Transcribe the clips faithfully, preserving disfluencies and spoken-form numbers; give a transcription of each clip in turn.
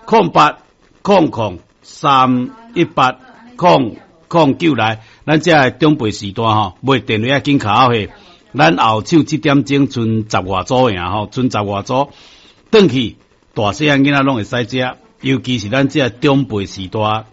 空八空空三一八空空九来，咱这中辈时段吼，买电话紧卡好去。咱后手七点钟剩十外组呀吼，剩十外组，转去大细汉囡仔拢会使食，尤其是咱这中辈时段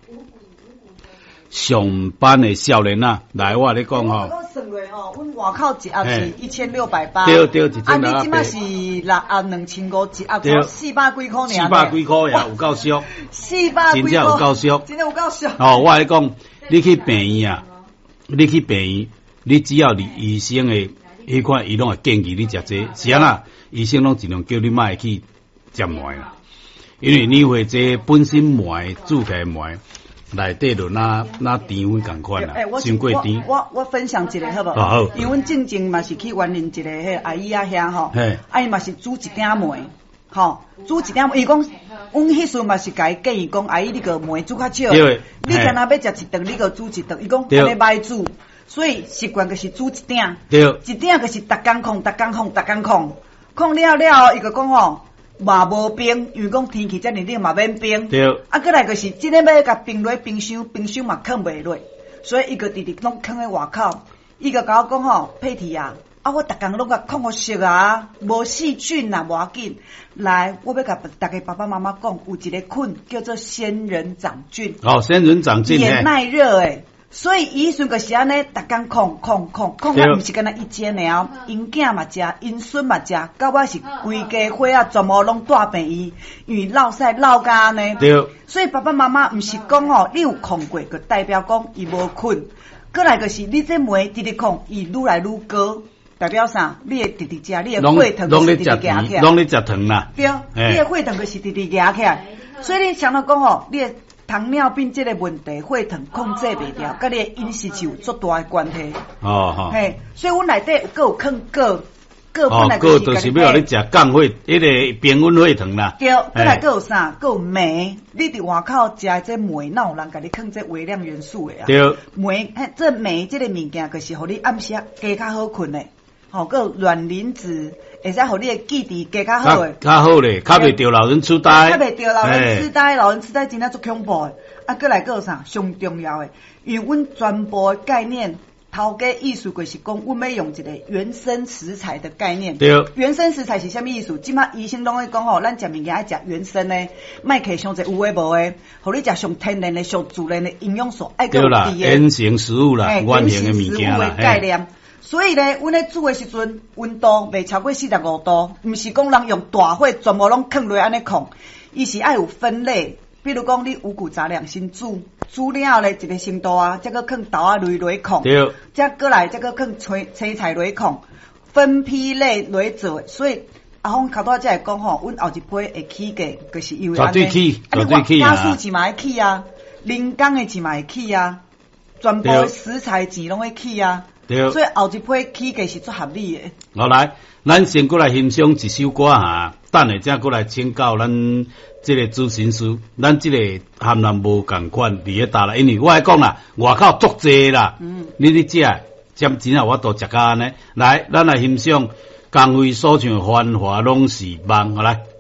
上班的少年啊，来我咧讲吼。 我算落吼，阮外口一盒是一千六百八， 对对，一千六百八。 啊，你即马是六盒两千五，一盒四百几块尔。 四百几块呀，有够俗。 四百几块， 真正有够俗， 真正有够俗。 哦，我来讲，你去病院啊，你去病院，你只要你医生的迄款，伊拢会建议你食这，是啊啦，医生拢尽量叫你莫去食糜啦，因为你会这本身糜煮起来糜。内底就那那甜粉共款啦，伤过甜。 我我分享一个好不好？好。因为阮正正嘛是去园林一个迄阿姨啊遐吼，啊伊嘛是煮一鼎糜，吼煮一鼎糜。伊讲，阮迄时嘛是甲伊建议讲，阿姨你个糜煮较少，你干那要食一顿，你个煮一顿。伊讲安尼歹煮，所以习惯就是煮一鼎，一鼎就是逐工控，逐工控，逐工控，控了了，伊个讲吼。嘛无冰，因为讲天气遮热，你嘛免冰。对。啊，过来就是真诶要甲冰落冰箱，冰箱嘛藏袂落，所以伊个直直拢藏喺外口。伊个甲我讲吼，佩蒂啊，啊我逐工拢甲控好熟啊，无细菌啊，无要紧。来，我要甲大家爸爸妈妈讲，有一个菌叫做仙人掌菌。 哦，仙人掌菌。 也耐热诶。所以伊阵个是安尼，逐工控控控控，啊，毋是干那一间了，因囝嘛食，因孙嘛食，到尾是规家伙啊，全部拢带病伊，因为落屎落甲安尼。对。所以爸爸妈妈毋是讲吼，你有控过，就代表讲伊无菌。过来就是你这糜直直控，伊愈来愈高，代表啥？你会直直食，你的血糖就是直直压起来。 拢咧食糖啦。 对，你的血糖就是直直压起来。所以你想到讲吼，你的糖尿病这个问题，血糖控制袂掉，甲你的饮食是有足大的关系。哦吼。嘿，所以阮内底有各有放果，果本来就是。哦，果就是要你食降血，迄个平稳血糖啦。 对，过来各有啥？各有镁。你伫外口食这镁，哪有人甲你放这微量元素的啊？对。镁，这镁这个物件，就是互你暗时加较好困的。吼，个卵磷脂会使互你的记忆加较好诶， 较好咧，较袂着老人痴呆， 较袂着老人痴呆，老人痴呆真正足恐怖诶。啊，过来个有啥上重要诶？因为阮全部诶概念，头家意思就是讲，阮要用一个原生食材的概念。对，原生食材是啥物意思？即马医生拢会讲吼，咱食物件爱食原生诶，莫摕上侪有诶无诶，互你食上天然诶、上自然诶营养素，爱个有啦，原型食物啦，原型诶物件啦， 概念。所以咧，阮咧煮诶时阵，温度袂超过四十五度，毋是讲人用大火全部拢放落安尼控，伊是爱有分类。比如讲，你五谷杂粮先煮，煮了咧一个程度啊，再个放豆啊类落控，对，再过来再个放青青菜落控，分批类落做。所以阿峰头拄仔才会讲吼，阮后一批会起价，就是因为安尼。 绝对起，绝对起啊！ 花素钱嘛会起啊，人工诶钱嘛会起啊，全部食材钱拢会起啊。对，所以后一批起价是足合理的。 好来，咱先过来欣赏一首歌哈，等下再过来请教咱这个主持师，咱这个含人无共款，伫咧搭啦，因为我来讲啦，外口足济啦，嗯，你咧食，占真啊，我都食甲安尼。来，咱来欣赏江蕙所唱《繁华拢是梦》，好来。